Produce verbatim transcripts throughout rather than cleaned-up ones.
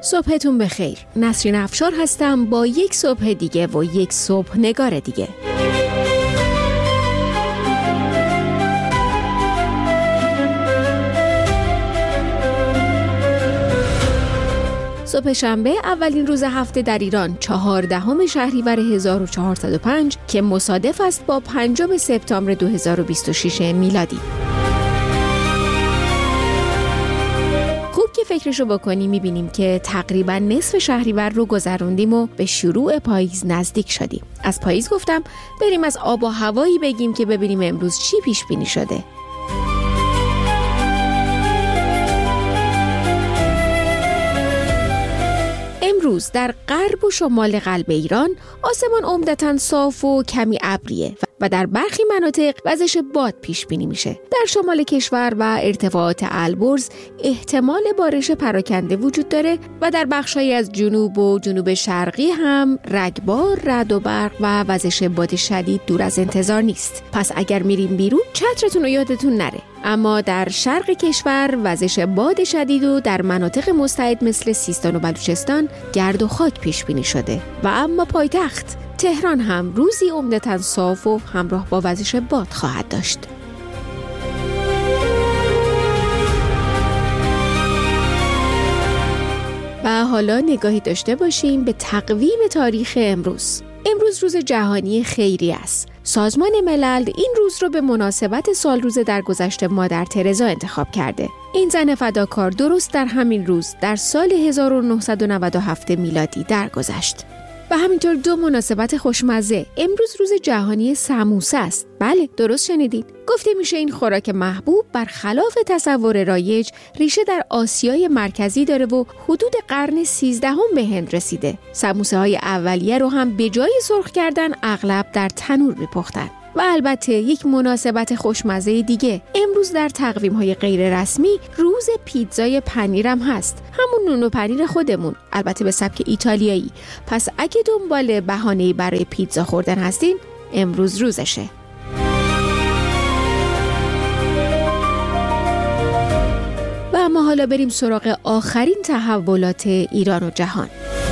صبحتون بخیر. نسرین افشار هستم با یک صبح دیگه و یک صبح نگار دیگه. صبح شنبه اولین روز هفته در ایران چهاردهم شهریور هزار و چهارصد و پنج که مصادف است با پنجم سپتامبر دو هزار و بیست و شش میلادی. خوب که فکرشو بکنیم میبینیم که تقریبا نصف شهریور رو گذروندیم و به شروع پاییز نزدیک شدیم. از پاییز گفتم بریم از آب و هوایی بگیم که ببینیم امروز چی پیش بینی شده. امروز در غرب و شمال قلب ایران آسمان عمدتاً صاف و کمی ابریه و در برخی مناطق وزش باد پیش بینی میشه. در شمال کشور و ارتفاعات البرز احتمال بارش پراکنده وجود داره و در بخشایی از جنوب و جنوب شرقی هم رگبار، رعد و برق و وزش باد شدید دور از انتظار نیست. پس اگر میریم بیرون چترتون رو یادتون نره. اما در شرق کشور وزش باد شدید و در مناطق مستعد مثل سیستان و بلوچستان گرد و خاک پیش بینی شده و اما پایتخت تهران هم روزی عمدتاً صاف و همراه با وزش باد خواهد داشت. و حالا نگاهی داشته باشیم به تقویم تاریخ امروز. امروز روز جهانی خیری است. سازمان ملل این روز رو به مناسبت سالروز درگذشت مادر ترزا انتخاب کرده. این زن فداکار درست در همین روز در سال هزار و نهصد و نود و هفت میلادی درگذشت. و همینطور دو مناسبت خوشمزه. امروز روز جهانی سموسه است. بله، درست شنیدید. گفته میشه این خوراک محبوب برخلاف تصور رایج ریشه در آسیای مرکزی داره و حدود قرن سیزدهم به هند رسیده. سموسه های اولیه رو هم به جای سرخ کردن اغلب در تنور میپختن. و البته یک مناسبت خوشمزه دیگه، امروز در تقویم‌های غیر رسمی روز پیتزای پنیرم هست. همون نون و پنیر خودمون، البته به سبک ایتالیایی. پس اگه دنبال بهانه‌ای برای پیتزا خوردن هستین، امروز روزشه. و اما حالا بریم سراغ آخرین تحولات ایران و جهان.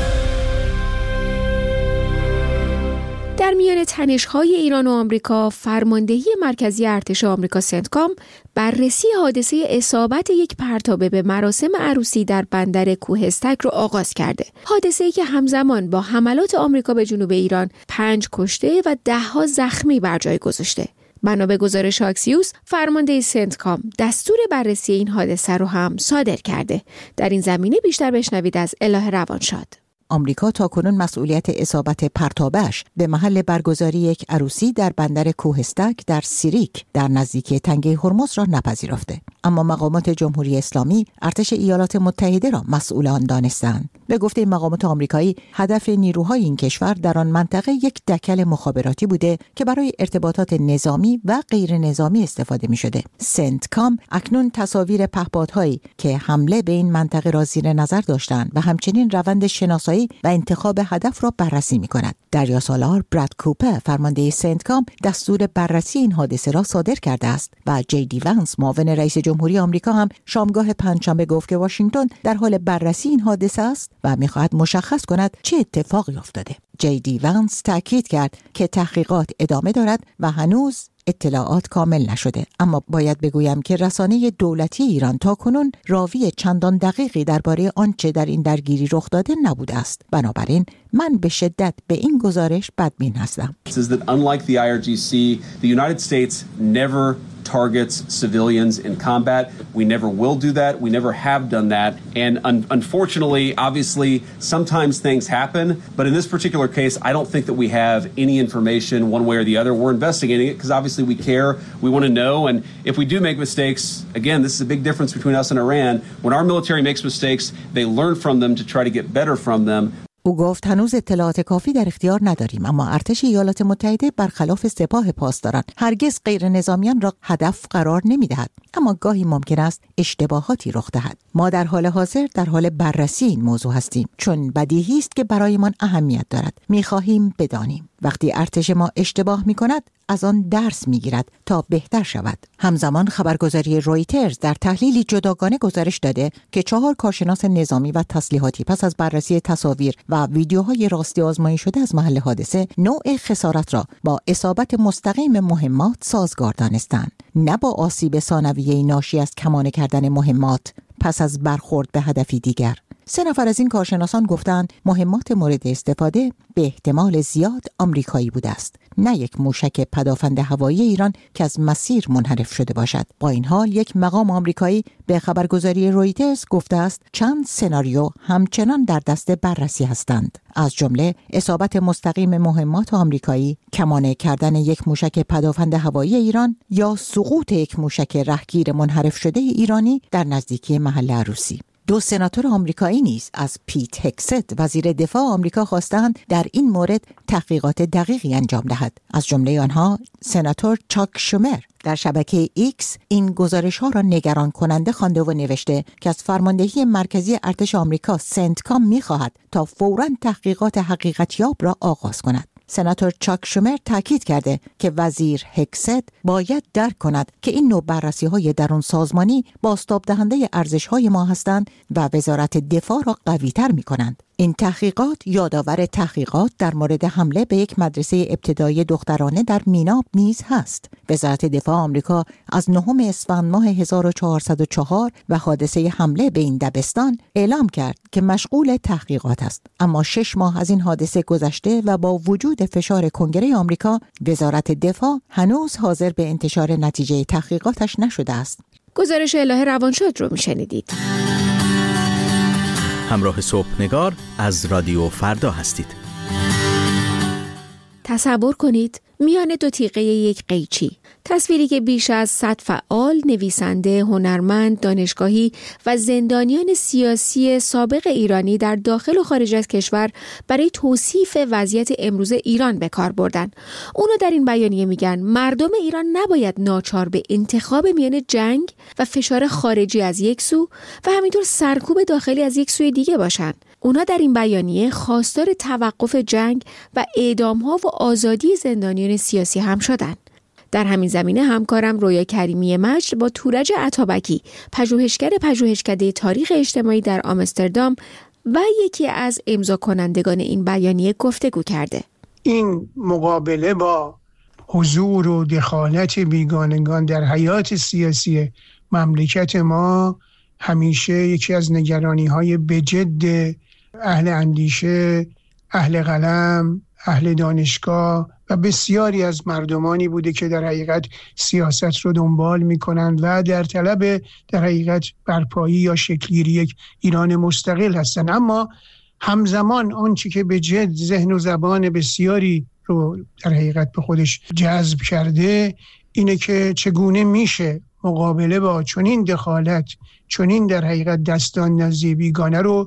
در میان تنش‌های ایران و آمریکا، فرماندهی مرکزی ارتش آمریکا سنتکام بررسی حادثه اصابت یک پرتابه به مراسم عروسی در بندر کوهستک رو آغاز کرده. حادثه‌ای که همزمان با حملات آمریکا به جنوب ایران پنج کشته و ده‌ها زخمی بر جای گذاشته. بنا به گزارش آکسیوس، فرمانده سنتکام دستور بررسی این حادثه رو هم صادر کرده. در این زمینه بیشتر بشنوید از الهه روانشاد. آمریکا تاکنون مسئولیت اصابت پرتابه‌اش به محل برگزاری یک عروسی در بندر کوهستک در سیریک در نزدیکی تنگه هرمز را نپذیرفته. اما مقامات جمهوری اسلامی ارتش ایالات متحده را مسئول آن دانستند. به گفته مقامات آمریکایی، هدف نیروهای این کشور در آن منطقه یک دکل مخابراتی بوده که برای ارتباطات نظامی و غیر نظامی استفاده می شده. سنتکام اکنون تصاویر پهپادهایی که حمله به این منطقه را زیر نظر داشتند و همچنین روند شناسایی و انتخاب هدف را بررسی می کند. دریاسالار براد کوپر، فرمانده سنتکام، دستور بررسی این حادثه را صادر کرده است و جی دی ونس، معاون رئیس جمهوری آمریکا، هم شامگاه پنجشنبه گفت که واشنگتن در حال بررسی این حادثه است و می‌خواهد مشخص کند چه اتفاقی افتاده. جی دی ونس تاکید کرد که تحقیقات ادامه دارد و هنوز اطلاعات کامل نشده، اما باید بگویم که رسانه دولتی ایران تاکنون راوی چندان دقیقی درباره آنچه در این درگیری رخ داده نبوده است. بنابراین من به شدت به این گزارش بدبین هستم. Says that unlike the I R G C, the United States never targets civilians in combat. We never will do that. We never have done that. And un- unfortunately, obviously, sometimes things happen. But in this particular case, I don't think that we have any information one way or the other. We're investigating it because obviously we care. We want to know. And if we do make mistakes, again, this is a big difference between us and Iran. When our military makes mistakes, they learn from them to try to get better from them. او گفت هنوز اطلاعات کافی در اختیار نداریم، اما ارتش ایالات متحده برخلاف سپاه پاسداران هرگز غیر نظامیان را هدف قرار نمی‌دهد، اما گاهی ممکن است اشتباهاتی رخ دهد. ما در حال حاضر در حال بررسی این موضوع هستیم، چون بدیهی است که برایمان اهمیت دارد. می‌خواهیم بدانیم. وقتی ارتش ما اشتباه می کند از آن درس می گیرد تا بهتر شود. همزمان خبرگزاری رویترز در تحلیلی جداگانه گزارش داده که چهار کارشناس نظامی و تسلیحاتی پس از بررسی تصاویر و ویدیوهای راستی آزمایی شده از محل حادثه نوع خسارت را با اصابت مستقیم مهمات سازگار دانستند، نه با آسیب ثانویه‌ای ناشی از کمانه کردن مهمات پس از برخورد به هدفی دیگر. سه نفر از این کارشناسان گفتند مهمات مورد استفاده به احتمال زیاد آمریکایی بوده است، نه یک موشک پدافند هوایی ایران که از مسیر منحرف شده باشد. با این حال یک مقام آمریکایی به خبرگزاری رویترز گفته است چند سناریو همچنان در دست بررسی هستند، از جمله اصابت مستقیم مهمات آمریکایی، کمانه کردن یک موشک پدافند هوایی ایران یا سقوط یک موشک رهگیر منحرف شده ایرانی در نزدیکی محل عروسی. دو سناتور آمریکایی نیز از پیت هگست وزیر دفاع آمریکا خواستند در این مورد تحقیقات دقیقی انجام دهد. از جمله آنها سناتور چاک شومر در شبکه ایکس این گزارش‌ها را نگران کننده خوانده و نوشته که از فرماندهی مرکزی ارتش آمریکا سنتکام می‌خواهد تا فوراً تحقیقات حقیقتیاب را آغاز کند. سناتور چاک شومر تاکید کرده که وزیر هگست باید درک کند که این نوع بررسی‌های درون سازمانی بازتاب دهنده ارزش‌های ما هستند و وزارت دفاع را قوی‌تر می‌کنند. این تحقیقات یادآور تحقیقات در مورد حمله به یک مدرسه ابتدایی دخترانه در میناب نیز هست. وزارت دفاع آمریکا از نهم اسفند ماه هزار و چهارصد و چهار و حادثه حمله به این دبستان اعلام کرد که مشغول تحقیقات است. اما شش ماه از این حادثه گذشته و با وجود فشار کنگره آمریکا، وزارت دفاع هنوز حاضر به انتشار نتیجه تحقیقاتش نشده است. گزارش الهه روانشاد رو میشنیدید. همراه صبحنگار از رادیو فردا هستید. تصور کنید میان دو تیغه یک قیچی، تصویری که بیش از صد فعال، نویسنده، هنرمند، دانشگاهی و زندانیان سیاسی سابق ایرانی در داخل و خارج از کشور برای توصیف وضعیت امروز ایران به کار بردن. اونا در این بیانیه میگن مردم ایران نباید ناچار به انتخاب میان جنگ و فشار خارجی از یک سو و همینطور سرکوب داخلی از یک سوی دیگه باشن. اونا در این بیانیه خواستار توقف جنگ و اعدام‌ها و آزادی زندانیان سیاسی هم شدن. در همین زمینه همکارم رویا کریمی مجد با تورج عطابکی، پژوهشگر پژوهشکده تاریخ اجتماعی در آمستردام و یکی از امضا کنندگان این بیانیه گفتگو کرده. این مقابله با حضور و دخالت بیگانگان در حیات سیاسی مملکت ما همیشه یکی از نگرانی‌های بجد اهل اندیشه، اهل قلم، اهل دانشگاه و بسیاری از مردمانی بوده که در حقیقت سیاست رو دنبال می‌کنند و در طلب در حقیقت برپایی یا شکل‌گیری یک ایران مستقل هستند. اما همزمان آنچه که به جد ذهن و زبان بسیاری رو در حقیقت به خودش جذب کرده اینه که چگونه میشه مقابله با چنین دخالت، چنین در حقیقت دستان نزد بیگانه رو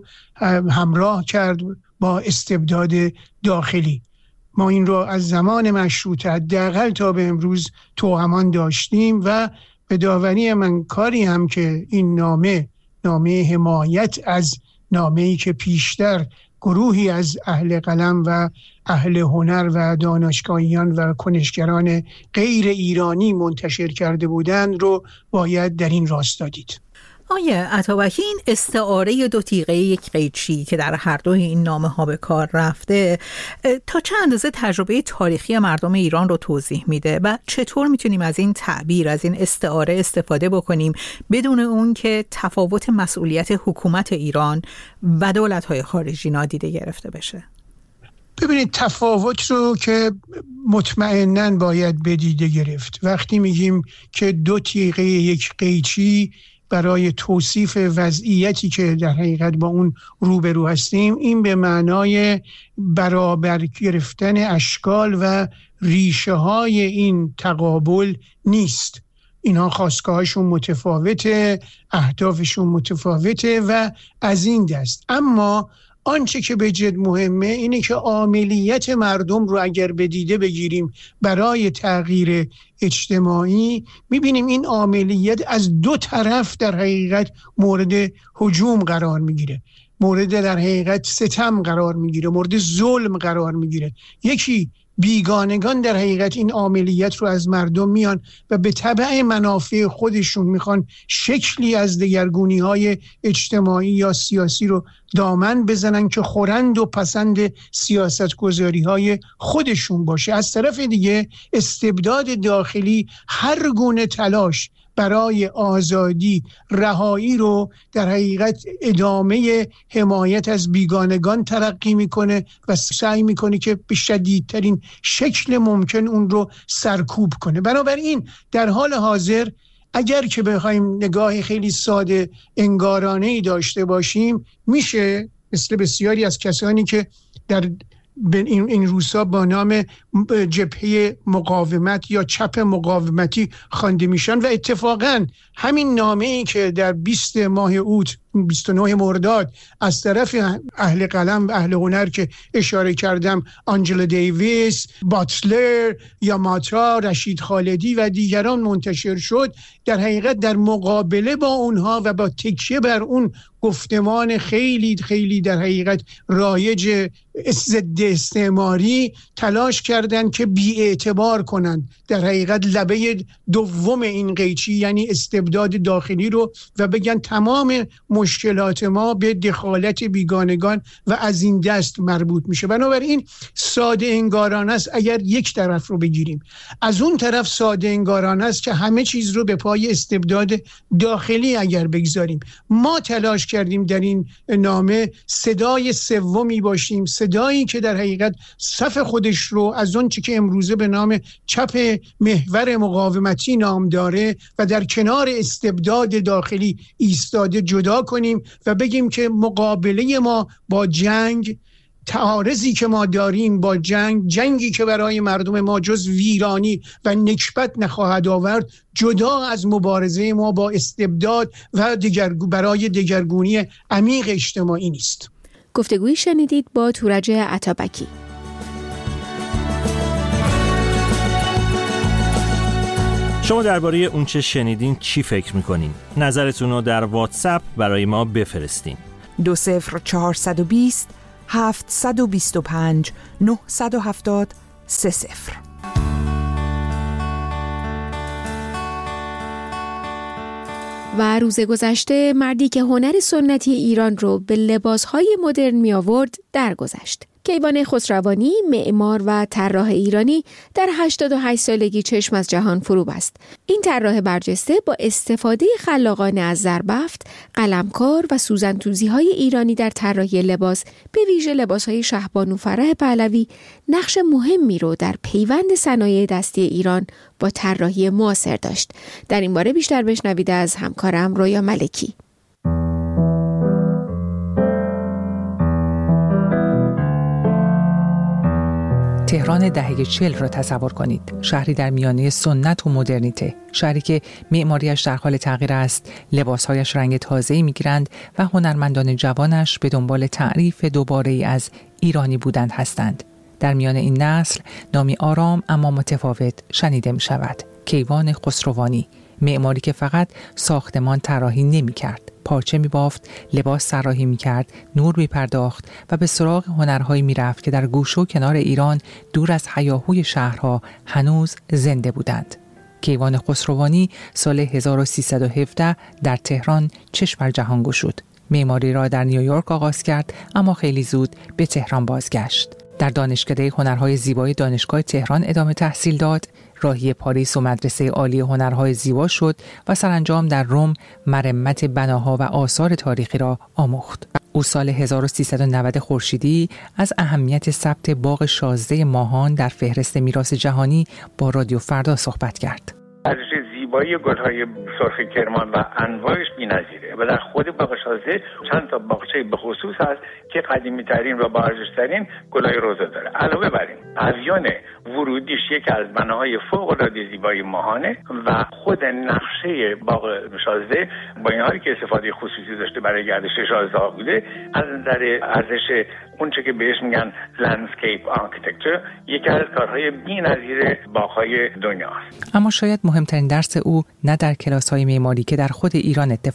همراه کرد با استبداد داخلی. ما این رو از زمان مشروطه حداقل تا به امروز توأمان داشتیم و به داوری من کاری هم که این نامه نامه حمایت از نامه‌ای که پیشتر گروهی از اهل قلم و اهل هنر و دانشگاهیان و کنشگران غیر ایرانی منتشر کرده بودند رو باید در این راستا دید. آیه عطابکی، این استعاره دو تیغه یک قیچی که در هر دوی این نامه ها به کار رفته تا چه اندازه تجربه تاریخی مردم ایران رو توضیح میده و چطور میتونیم از این تعبیر، از این استعاره استفاده بکنیم بدون اون که تفاوت مسئولیت حکومت ایران و دولت‌های خارجی نادیده گرفته بشه؟ ببینید، تفاوت رو که مطمئناً باید بدیده گرفت. وقتی میگیم که دو تیغه یک قیچی برای توصیف وضعیتی که در حقیقت با اون روبرو هستیم، این به معنای برابر گرفتن اشکال و ریشه های این تقابل نیست. اینها خواستگاهشون متفاوته، اهدافشون متفاوته و از این دست. اما آنچه که به جد مهمه اینه که عاملیت مردم رو اگر بدیده بگیریم برای تغییر اجتماعی، میبینیم این عاملیت از دو طرف در حقیقت مورد هجوم قرار میگیره، مورد در حقیقت ستم قرار میگیره، مورد ظلم قرار میگیره. یکی بیگانگان در حقیقت این عاملیت رو از مردم میان و به تبع منافع خودشون میخوان شکلی از دگرگونی‌های اجتماعی یا سیاسی رو دامن بزنن که خورند و پسند سیاستگذاری‌های خودشون باشه. از طرف دیگه استبداد داخلی هر گونه تلاش برای آزادی، رهایی رو در حقیقت ادامه حمایت از بیگانگان ترقی میکنه و سعی میکنه که به شدیدترین شکل ممکن اون رو سرکوب کنه. بنابراین در حال حاضر اگر که بخوایم نگاه خیلی ساده انگارانه‌ای داشته باشیم، میشه مثل بسیاری از کسانی که در این این روزها با نام جبهه مقاومت یا چپ مقاومتی خوانده میشن و اتفاقا همین نامه‌ای که در بیست ماه اوت بیست و نه مرداد از طرف اهل قلم و اهل هنر که اشاره کردم، آنجلا دیویس، باتلر، یاماتا، رشید خالدی و دیگران منتشر شد، در حقیقت در مقابله با اونها و با تکیه بر اون گفتمان خیلی خیلی در حقیقت رایج ضد استعماری تلاش کردند که بی‌اعتبار کنند در حقیقت لبه دوم این قیچی یعنی استبداد داخلی رو و بگن تمام مشکلات ما به دخالت بیگانگان و از این دست مربوط میشه. بنابراین ساده انگارانه است اگر یک طرف رو بگیریم، از اون طرف ساده انگارانه است که همه چیز رو به پای استبداد داخلی اگر بگذاریم. ما تلاش کردیم در این نامه صدای سومی باشیم، صدایی که در حقیقت صف خودش رو از اون چی که امروزه به نام چپ محور مقاومتی نام داره و در کنار استبداد داخلی ایستاده جدا کنیم و بگیم که مقابله ما با جنگ، تعارضی که ما داریم با جنگ، جنگی که برای مردم ما جز ویرانی و نکبت نخواهد آورد، جدا از مبارزه ما با استبداد و دگرگو برای دگرگونی عمیق اجتماعی نیست. گفتگویی شنیدید با تورج عطابکی. شما درباره اون چه شنیدین چی فکر میکنین؟ نظرتون رو در واتساپ برای ما بفرستین. دو صفر چهارصد و بیست هفتصد و بیست و پنج نهصد و هفتاد سه صفر. و روز گذشته مردی که هنر سنتی ایران رو به لباسهای مدرن می آورد درگذشت. کیوان خسروانی، معمار و طراح ایرانی، در هشتاد و هشت سالگی چشم از جهان فرو بست. این طراح برجسته با استفاده خلاقانه از زربفت، قلمکار و سوزن‌توزی‌های ایرانی در طراحی لباس، به ویژه لباس‌های شهبانو فرح پهلوی، نقش مهمی رو در پیوند صنایع دستی ایران با طراحی معاصر داشت. در این باره بیشتر بشنوید از همکارم رویا ملکی. تهران دهه چهل را تصور کنید. شهری در میانه سنت و مدرنیته، شهری که معماریش در حال تغییر است، لباسهایش رنگ تازه‌ای می‌گیرند و هنرمندان جوانش به دنبال تعریف دوباره‌ای از ایرانی بودند هستند. در میان این نسل نامی آرام اما متفاوت شنیده می‌شود: کیوان خسروانی، معماری که فقط ساختمان طراحی نمی‌کرد، پارچه می‌بافت، لباس طراحی می‌کرد، نور می‌پرداخت و به سراغ هنرهایی می‌رفت که در گوشه و کنار ایران دور از هیاهوی شهرها هنوز زنده بودند. کیوان خسروانی سال هزار و سیصد و هفده در تهران چشم بر جهان گشود. معماری را در نیویورک آغاز کرد اما خیلی زود به تهران بازگشت. در دانشکده هنرهای زیبای دانشگاه تهران ادامه تحصیل داد، راهی پاریس و مدرسه عالی هنرهای زیبا شد و سرانجام در روم مرمت بناها و آثار تاریخی را آموخت. او سال هزار و سیصد و نود خورشیدی از اهمیت ثبت باغ شازده ماهان در فهرست میراث جهانی با رادیو فردا صحبت کرد. زیبایی گل‌های سرخ کرمان و انواعش بی‌نظیره و در خود باغ شازده چند تا باغچه به خصوص هست که قدیمی‌ترین و با ارزش‌ترین گل‌های روزه داره. علاوه بر این پویان ورودیش یکی از بناهای فوق‌العاده زیبای ماهانه و خود نقشه باغ شازده با این حالی که استفاده خصوصی داشته برای گردش شازده‌ها بوده، از نظر ارزش اونچه که بهش میگن لندسکیپ آرکیتکچر یکی از کارهای بی‌نظیر باغ‌های دنیا است. اما شاید مهمترین درس او نه در کلاس‌های معماری که در خود ایران اتفاق افتاد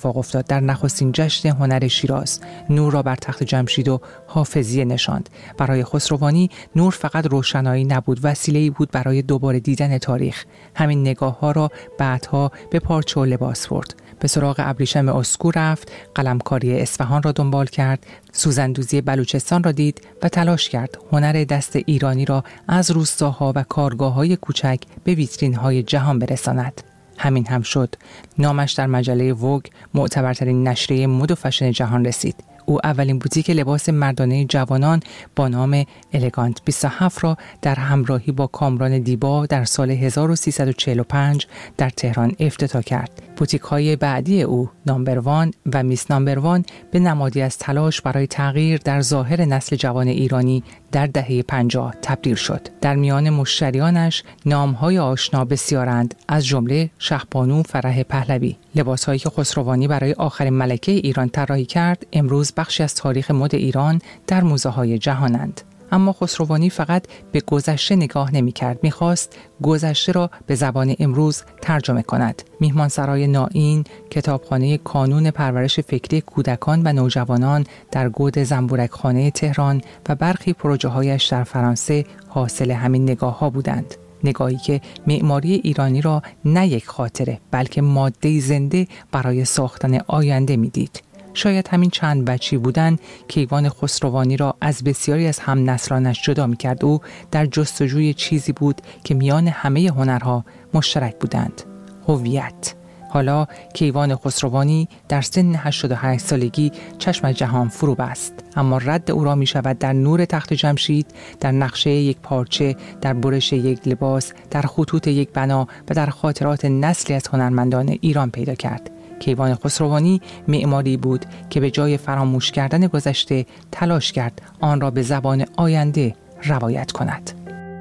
در نخستین جشن هنر شیراز نور را بر تخت جمشید و حافظیه نشاند. برای خسروانی نور فقط روشنایی نبود، وسیله‌ای بود برای دوباره دیدن تاریخ. همین نگاه‌ها را بعدها به پارچه و لباس برد. به سراغ ابریشم اسکو رفت، قلمکاری اصفهان را دنبال کرد، سوزندوزی بلوچستان را دید و تلاش کرد هنر دست ایرانی را از روستاها و کارگاه‌های کوچک به ویترین‌های جهان برساند. همین هم شد. نامش در مجله ووگ، معتبرترین نشریه مد و فشن جهان رسید. او اولین بوتیک لباس مردانه جوانان با نام الگانت بیست و هفت را در همراهی با کامران دیبا در سال هزار و سیصد و چهل و پنج در تهران افتتاح کرد. بوتیک‌های بعدی او، نامبر وان و میس نامبر وان، به نمادی از تلاش برای تغییر در ظاهر نسل جوان ایرانی در دهه پنجاه تبدیل شد. در میان مشتریانش نام‌های آشنا بسیارند، از جمله شهبانو فرح پهلوی. لباس‌هایی که خسروانی برای آخرین ملکه ایران طراحی کرد، امروز بخشی از تاریخ مد ایران در موزه‌های جهانند. اما خسروانی فقط به گذشته نگاه نمی‌کرد، می‌خواست گذشته را به زبان امروز ترجمه کند. میهمانسرای نائین، کتابخانه کانون پرورش فکری کودکان و نوجوانان در گود زنبورکخانه تهران و برخی پروژه‌هایش در فرانسه حاصل همین نگاه‌ها بودند. نگاهی که معماری ایرانی را نه یک خاطره بلکه ماده زنده برای ساختن آینده می‌دید. شاید همین چند بچی بودن کیوان خسروانی را از بسیاری از هم نسلانش جدا می کرد. او در جستجوی چیزی بود که میان همه هنرها مشترک بودند: هویت. حالا کیوان خسروانی در سن هشتاد و هشت سالگی چشم از جهان فرو بست، اما رد او را می شود در نور تخت جمشید، در نقشه یک پارچه، در برش یک لباس، در خطوط یک بنا و در خاطرات نسلی از هنرمندان ایران پیدا کرد. کیوان خسروانی معماری بود که به جای فراموش کردن گذشته تلاش کرد آن را به زبان آینده روایت کند.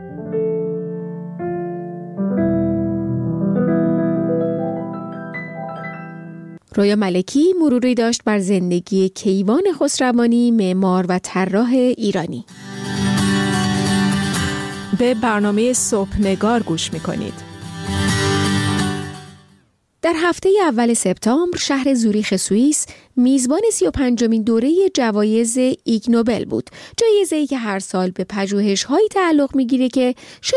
رویا ملکی مروری داشت بر زندگی کیوان خسروانی، معمار و طراح ایرانی. به برنامه صبحنگار گوش می‌کنید. در هفته اول سپتامبر شهر زوریخ سوئیس میزبان سی و پنجمین دوره جوایز ایگ نوبل بود. جایزه‌ای که هر سال به پژوهش‌هایی تعلق می‌گیره که